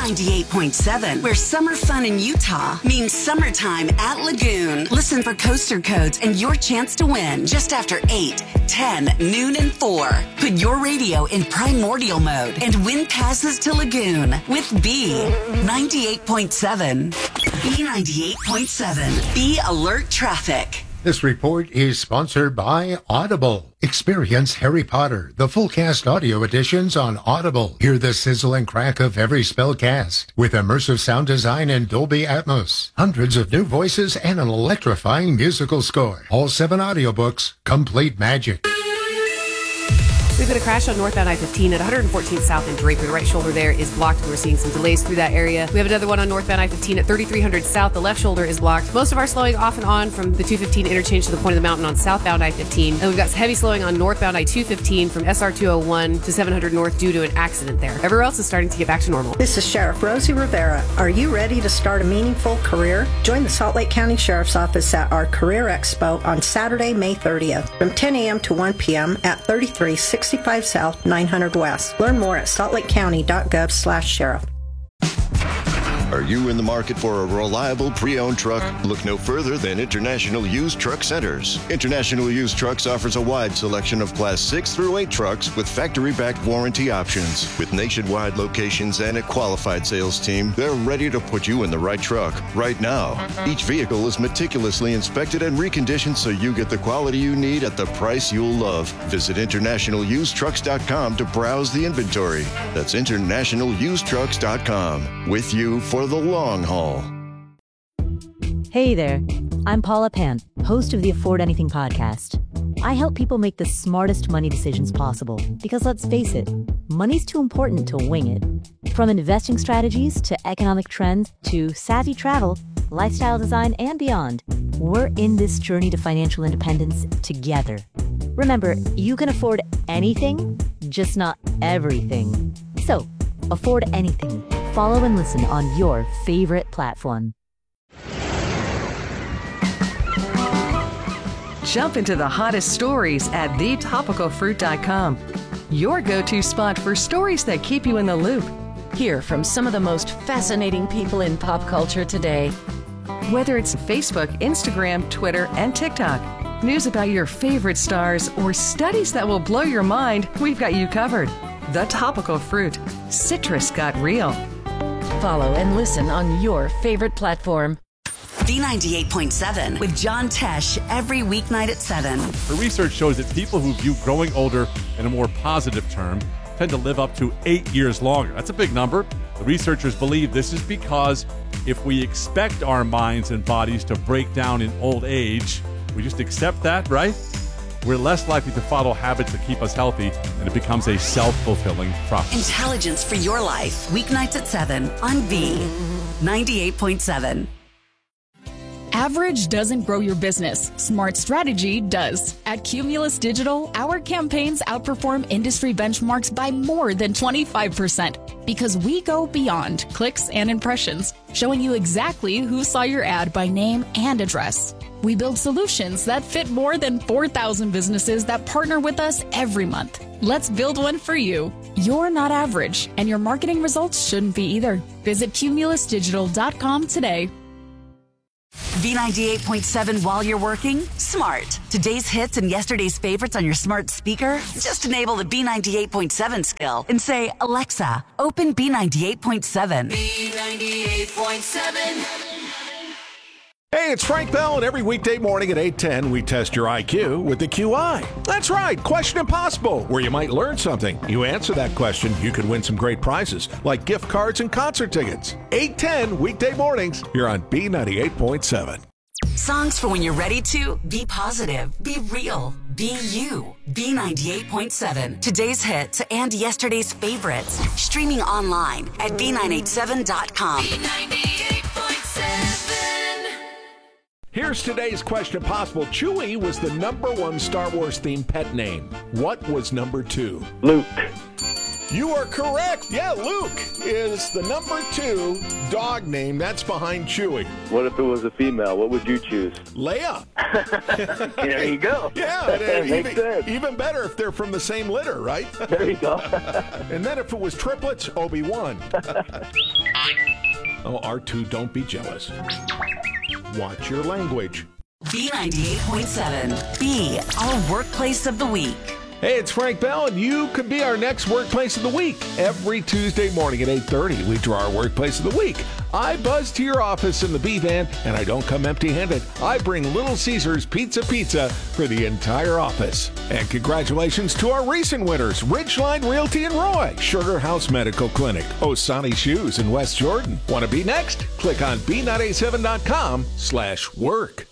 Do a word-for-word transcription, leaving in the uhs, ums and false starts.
ninety-eight point seven, where summer fun in Utah means summertime at Lagoon. Listen for coaster codes and your chance to win just after eight, ten, noon, and four. Put your radio in primordial mode and win passes to Lagoon with B ninety-eight point seven. B ninety-eight point seven. Be alert traffic. This report is sponsored by Audible. Experience Harry Potter, the full cast audio editions on Audible. Hear the sizzle and crack of every spell cast with immersive sound design and Dolby Atmos. Hundreds of new voices and an electrifying musical score. All seven audiobooks, complete magic. We've got a crash on northbound I fifteen at one fourteenth South in Draper. The right shoulder there is blocked, and we're seeing some delays through that area. We have another one on northbound I fifteen at thirty-three hundred South. The left shoulder is blocked. Most of our slowing off and on from the two fifteen interchange to the point of the mountain on southbound I fifteen. And we've got heavy slowing on northbound I two fifteen from S R two oh one to seven hundred North due to an accident there. Everywhere else is starting to get back to normal. This is Sheriff Rosie Rivera. Are you ready to start a meaningful career? Join the Salt Lake County Sheriff's Office at our Career Expo on Saturday, May thirtieth from ten a.m. to one p.m. at thirty-three sixty-five South, nine hundred West. Learn more at saltlakecounty.gov slash sheriff. Are you in the market for a reliable pre-owned truck? Look no further than International Used Truck Centers. International Used Trucks offers a wide selection of Class six through eight trucks with factory-backed warranty options. With nationwide locations and a qualified sales team, they're ready to put you in the right truck right now. Each vehicle is meticulously inspected and reconditioned so you get the quality you need at the price you'll love. Visit international used trucks dot com to browse the inventory. That's international used trucks dot com. With you for the long haul. Hey there, I'm Paula Pant, host of the Afford Anything podcast. I help people make the smartest money decisions possible because let's face it, money's too important to wing it. From investing strategies to economic trends to savvy travel, lifestyle design, and beyond, we're in this journey to financial independence together. Remember, you can afford anything, just not everything. So, afford anything. Follow and listen on your favorite platform. Jump into the hottest stories at the topical fruit dot com. Your go-to spot for stories that keep you in the loop. Hear from some of the most fascinating people in pop culture today. Whether it's Facebook, Instagram, Twitter, and TikTok, news about your favorite stars, or studies that will blow your mind, we've got you covered. The Topical Fruit. Citrus got real. Follow and listen on your favorite platform. B ninety-eight point seven with John Tesh every weeknight at seven. The research shows that people who view growing older in a more positive term tend to live up to eight years longer. That's a big number. The researchers believe this is because if we expect our minds and bodies to break down in old age, we just accept that, right? We're less likely to follow habits that keep us healthy, and it becomes a self-fulfilling prophecy. Intelligence for your life, weeknights at seven on B ninety-eight point seven. Average doesn't grow your business. Smart strategy does. At Cumulus Digital, our campaigns outperform industry benchmarks by more than twenty-five percent because we go beyond clicks and impressions, showing you exactly who saw your ad by name and address. We build solutions that fit more than four thousand businesses that partner with us every month. Let's build one for you. You're not average, and your marketing results shouldn't be either. Visit cumulus digital dot com today. B ninety-eight point seven while you're working? Smart. Today's hits and yesterday's favorites on your smart speaker? Just enable the B ninety-eight point seven skill and say, Alexa, open B ninety-eight point seven. B ninety-eight point seven. Hey, it's Frank Bell, and every weekday morning at eight ten, we test your I Q with the Q I. That's right, Question Impossible, where you might learn something. You answer that question, you could win some great prizes, like gift cards and concert tickets. eight ten, weekday mornings, here on B ninety-eight point seven. Songs for when you're ready to be positive, be real, be you. B ninety-eight point seven. Today's hits and yesterday's favorites. Streaming online at B nine eighty-seven dot com. B ninety-eight point seven. Here's today's Question Possible. Chewie was the number one Star Wars themed pet name. What was number two? Luke. You are correct. Yeah, Luke is the number two dog name that's behind Chewy. What if it was a female? What would you choose? Leia. There you go. Yeah, and Makes even, sense. even better if they're from the same litter, right? There you go. And then if it was triplets, Obi-Wan. Oh, R two, don't be jealous. Watch your language. B ninety-eight point seven. B, our workplace of the week. Hey, it's Frank Bell, and you could be our next Workplace of the Week. Every Tuesday morning at eight thirty, we draw our Workplace of the Week. I buzz to your office in the B-Van, and I don't come empty-handed. I bring Little Caesars Pizza Pizza for the entire office. And congratulations to our recent winners, Ridgeline Realty in Roy, Sugar House Medical Clinic, Osani Shoes in West Jordan. Want to be next? Click on B nine eight seven dot com slash work.